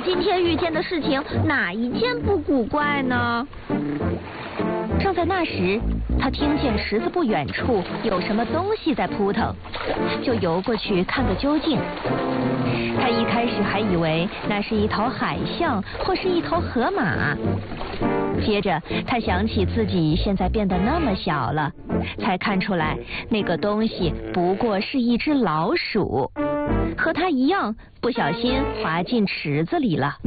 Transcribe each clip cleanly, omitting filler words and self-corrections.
今天遇见的事情哪一件不古怪呢？ 正在那时，他听见池子不远处有什么东西在扑腾，就游过去看个究竟。他一开始还以为那是一头海象或是一头河马，接着他想起自己现在变得那么小了，才看出来那个东西不过是一只老鼠，和他一样不小心滑进池子里了。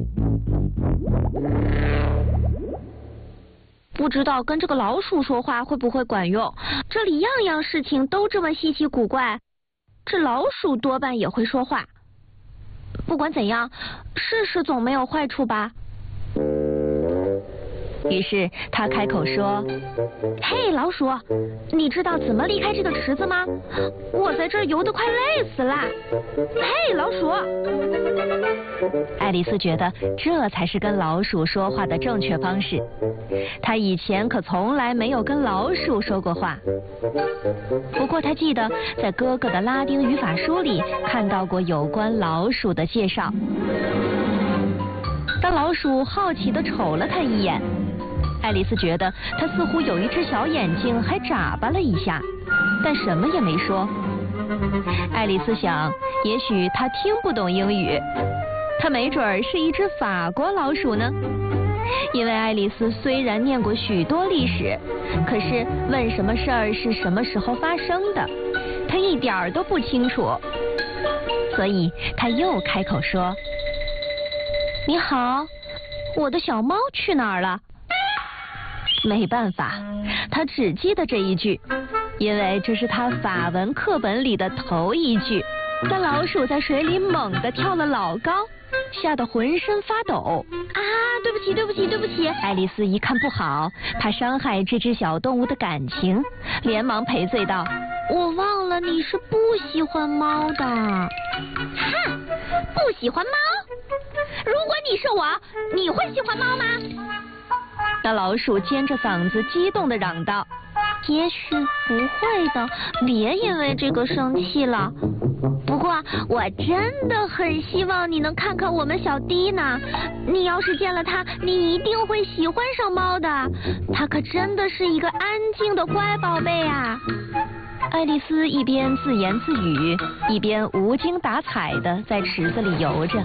不知道跟这个老鼠说话会不会管用？这里样样事情都这么稀奇古怪，这老鼠多半也会说话。不管怎样，试试总没有坏处吧。 于是他开口说： 嘿，老鼠，你知道怎么离开这个池子吗？我在这儿游得快累死了。嘿，老鼠！ 爱丽丝觉得这才是跟老鼠说话的正确方式。她以前可从来没有跟老鼠说过话。不过她记得在哥哥的拉丁语法书里看到过有关老鼠的介绍。当老鼠好奇地瞅了他一眼，爱丽丝觉得它似乎有一只小眼睛，还眨巴了一下，但什么也没说。爱丽丝想，也许它听不懂英语，它没准儿是一只法国老鼠呢。因为爱丽丝虽然念过许多历史，可是问什么事儿是什么时候发生的，她一点儿都不清楚。所以她又开口说：你好，我的小猫去哪儿了？没办法，他只记得这一句，因为这是他法文课本里的头一句。但老鼠在水里猛地跳了老高，吓得浑身发抖。 啊，对不起，对不起，对不起！ 爱丽丝一看不好，怕伤害这只小动物的感情，连忙赔罪道： 我忘了你是不喜欢猫的。哈，不喜欢猫？如果你是我，你会喜欢猫吗？ 那老鼠尖着嗓子激动地嚷道： 也许不会的，别因为这个生气了。不过我真的很希望你能看看我们小迪呢，你要是见了他，你一定会喜欢上猫的，他可真的是一个安静的乖宝贝啊。 爱丽丝一边自言自语，一边无精打采地在池子里游着。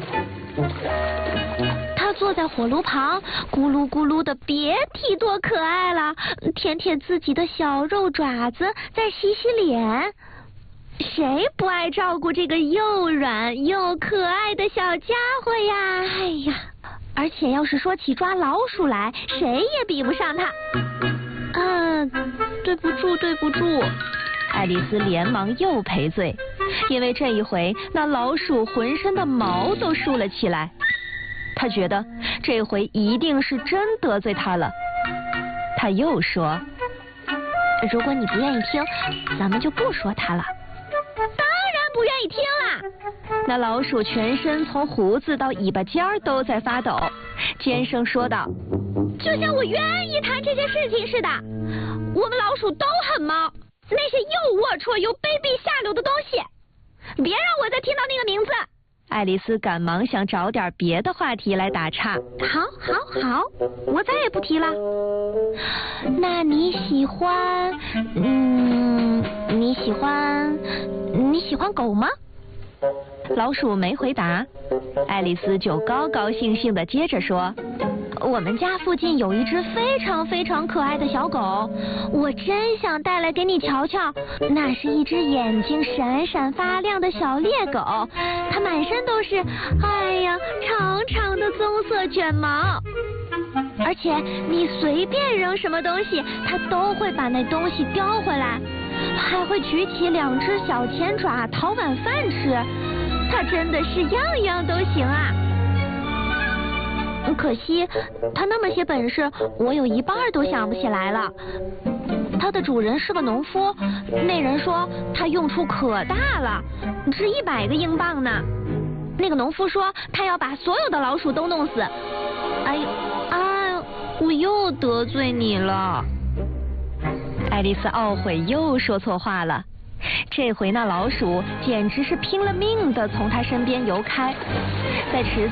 他坐在火炉旁，咕噜咕噜的，别提多可爱了，舔舔自己的小肉爪子，再洗洗脸。谁不爱照顾这个又软又可爱的小家伙呀？哎呀，而且要是说起抓老鼠来，谁也比不上他。对不住，对不住。 爱丽丝连忙又赔罪，因为这一回那老鼠浑身的毛都竖了起来。她觉得这回一定是真得罪他了。她又说： 如果你不愿意听，咱们就不说他了。当然不愿意听啦！ 那老鼠全身从胡子到尾巴尖儿都在发抖，尖声说道： 就像我愿意谈这些事情似的。我们老鼠都很猫，那些又龌龊又卑鄙下流的东西，别让我再听到那个名字。 爱丽丝赶忙想找点别的话题来打岔。 好，我再也不提了。那你喜欢狗吗？ 老鼠没回答，爱丽丝就高高兴兴地接着说： 我们家附近有一只非常非常可爱的小狗，我真想带来给你瞧瞧。那是一只眼睛闪闪发亮的小猎狗，它满身都是，长长的棕色卷毛。而且你随便扔什么东西，它都会把那东西叼回来，还会举起2只小前爪讨晚饭吃。它真的是样样都行啊。可惜它那么些本事，我有一半都想不起来了。它的主人是个农夫，那人说它用处可大了，值100个英镑呢。那个农夫说他要把所有的老鼠都弄死。我又得罪你了。 爱丽丝懊悔又说错话了，这回那老鼠简直是拼了命的从她身边游开，在池